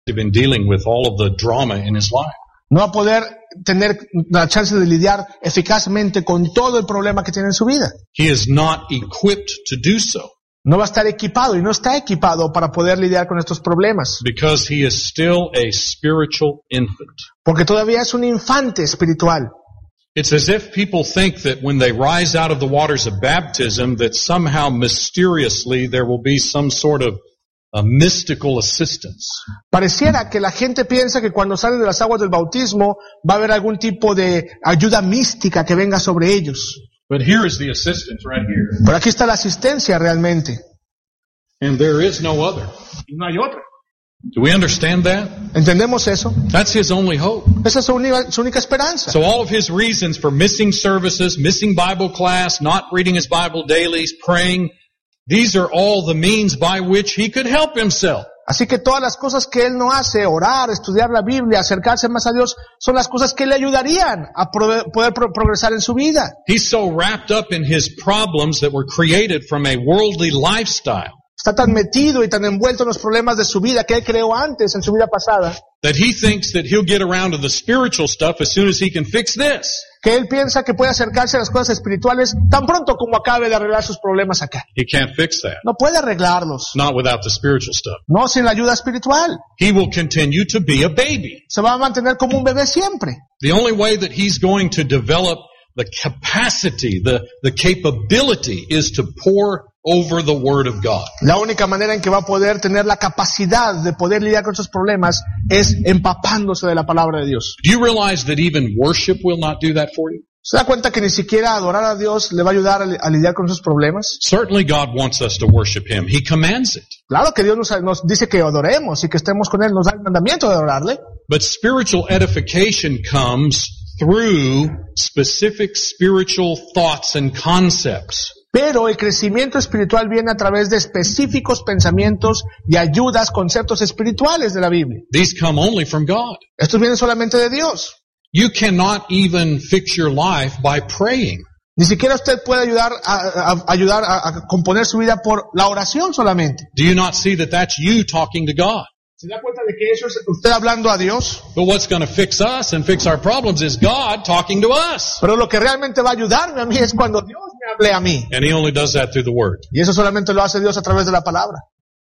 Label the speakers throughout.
Speaker 1: in dealing with all of the drama in his life.
Speaker 2: No va a poder tener la chance de lidiar eficazmente con todo el problema que tiene en su vida.
Speaker 1: He is not equipped to do so
Speaker 2: No va a estar equipado y no está equipado para poder lidiar con estos problemas.
Speaker 1: because he is still a spiritual infant.
Speaker 2: Porque todavía es un infante espiritual.
Speaker 1: It's as if people think that when they rise out of the waters of baptism that somehow mysteriously there will be some sort of a mystical assistance.
Speaker 2: Pareciera que la gente piensa que cuando salen de las aguas del bautismo va a haber algún tipo de ayuda mística que venga sobre ellos.
Speaker 1: But here is the assistance right here.
Speaker 2: Pero aquí está la asistencia realmente.
Speaker 1: And there is no other.
Speaker 2: Y no hay otra.
Speaker 1: Do we understand that?
Speaker 2: ¿Entendemos eso?
Speaker 1: That's his only hope.
Speaker 2: Esa es su única esperanza.
Speaker 1: So all of his reasons for missing services, missing Bible class, not reading his Bible daily, praying, these are all the means by which he could help himself.
Speaker 2: Así que todas las cosas que él no hace, orar, estudiar la Biblia, acercarse más a Dios, son las cosas que le ayudarían a poder progresar en su vida.
Speaker 1: He's so wrapped up in his problems that were created from a worldly lifestyle
Speaker 2: Está tan metido y tan envuelto en los problemas de su vida que él creó antes, en su vida pasada,
Speaker 1: that he thinks that he'll get around to the spiritual stuff as soon as he can fix this.
Speaker 2: que él piensa que puede acercarse a las cosas espirituales tan pronto como acabe de arreglar sus problemas acá.
Speaker 1: He can't fix that.
Speaker 2: No puede arreglarlos,
Speaker 1: Not without the spiritual stuff.
Speaker 2: no sin la ayuda espiritual.
Speaker 1: He will continue to be a baby.
Speaker 2: Se va a mantener como un bebé siempre.
Speaker 1: The only way that he's going to develop the capacity, the capability is to pour over the Word of God.
Speaker 2: La única manera en que va a poder tener la capacidad de poder lidiar con esos problemas es empapándose de la palabra de Dios.
Speaker 1: Do you realize that even worship will not do that for you?
Speaker 2: ¿Se da cuenta que ni siquiera adorar a Dios le va a ayudar a lidiar con esos problemas?
Speaker 1: Certainly God wants us to worship Him. He commands it.
Speaker 2: Claro que Dios nos dice que adoremos y que estemos con Él, nos da el mandamiento de adorarle.
Speaker 1: But spiritual edification comes through specific spiritual thoughts and concepts.
Speaker 2: Pero el crecimiento espiritual viene a través de específicos pensamientos y ayudas, conceptos espirituales de la Biblia.
Speaker 1: These come only from God.
Speaker 2: Estos vienen solamente de Dios.
Speaker 1: You cannot even fix your life by praying.
Speaker 2: Ni siquiera usted puede ayudar a componer su vida por la oración solamente.
Speaker 1: Do you not see that that's you talking to God?
Speaker 2: ¿Se da cuenta de que eso es usted hablando a Dios?
Speaker 1: But what's going to fix us and fix our problems is God talking to us.
Speaker 2: Pero lo que realmente va a ayudarme a mí es cuando Dios me hable a mí.
Speaker 1: And He only does that through the Word.
Speaker 2: Y eso solamente lo hace Dios a través de la palabra.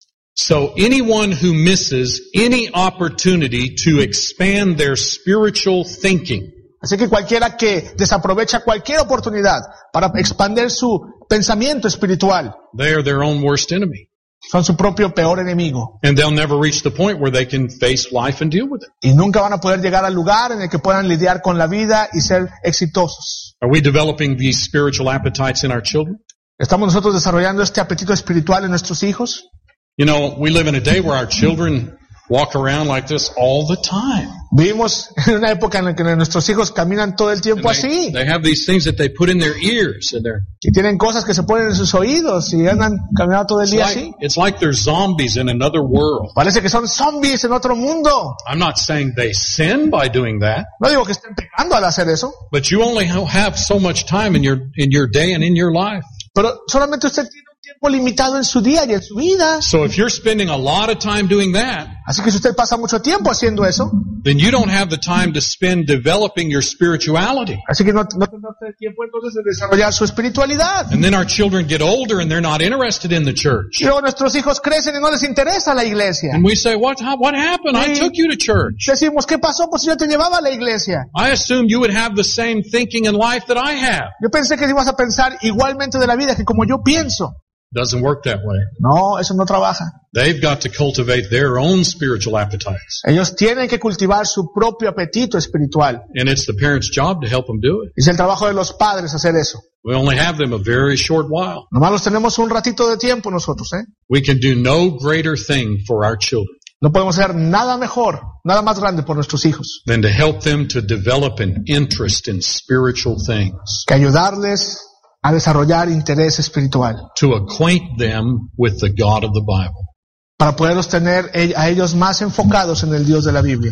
Speaker 1: So anyone who misses any opportunity to expand their spiritual thinking
Speaker 2: Así que cualquiera que desaprovecha cualquier oportunidad para expandir su pensamiento espiritual,
Speaker 1: they are their own worst enemy.
Speaker 2: son su propio peor enemigo.
Speaker 1: And they'll never reach the point where they can face life and deal with it.
Speaker 2: Y nunca van a poder llegar al lugar en el que puedan lidiar con la vida y ser exitosos.
Speaker 1: Are we developing these spiritual appetites in our children?
Speaker 2: ¿Estamos nosotros desarrollando este apetito espiritual en nuestros hijos?
Speaker 1: You know, we live in a day where our children walk around like this all the time.
Speaker 2: Vivimos en una época en la que nuestros hijos caminan todo el tiempo
Speaker 1: And
Speaker 2: así.
Speaker 1: they have these things that they put in their ears and
Speaker 2: Y tienen cosas que se ponen en sus oídos y andan caminando todo el día así.
Speaker 1: it's like they're zombies in another world.
Speaker 2: Parece que son zombies en otro mundo.
Speaker 1: I'm not saying they sin by doing that,
Speaker 2: No digo que estén pecando al hacer eso,
Speaker 1: but you only have so much time in your day and in your life.
Speaker 2: pero solamente usted tiene un tiempo limitado en su día y en su vida.
Speaker 1: So if you're spending a lot of time doing that,
Speaker 2: Así que si usted pasa mucho tiempo haciendo eso,
Speaker 1: then you don't have the time to spend developing your spirituality.
Speaker 2: así que no tendrá usted tiempo entonces de desarrollar su espiritualidad.
Speaker 1: And then our children get older and they're not interested in the church.
Speaker 2: Y luego nuestros hijos crecen y no les interesa la iglesia.
Speaker 1: And we say, what happened? I took you to church.
Speaker 2: Decimos, ¿qué pasó? Pues yo te llevaba a la iglesia.
Speaker 1: I assumed you would have the same thinking in life that I have.
Speaker 2: Yo pensé que ibas a pensar igualmente de la vida que como yo pienso.
Speaker 1: Doesn't work that way.
Speaker 2: No, eso no trabaja.
Speaker 1: They've got to cultivate their own spiritual appetites.
Speaker 2: Ellos tienen que cultivar su propio apetito espiritual.
Speaker 1: And it's the parents' job to help them do it.
Speaker 2: Es el trabajo de los padres hacer eso.
Speaker 1: We only have them a very short while.
Speaker 2: Nomás los tenemos un ratito de tiempo nosotros, ¿eh?
Speaker 1: We can do no greater thing for our children
Speaker 2: No podemos hacer nada mejor, nada más grande por nuestros hijos
Speaker 1: than to help them to develop an interest in spiritual things,
Speaker 2: que ayudarles a desarrollar interés espiritual
Speaker 1: to acquaint them with the God of the Bible.
Speaker 2: para poderlos tener a ellos más enfocados en el Dios de la Biblia.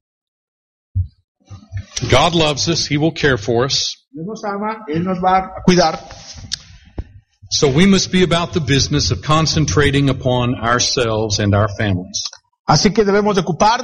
Speaker 1: God loves us. He will care for us.
Speaker 2: Dios nos ama, Él nos va a cuidar.
Speaker 1: So we must be about the business of concentrating upon ourselves and our families.
Speaker 2: Así que debemos de ocuparnos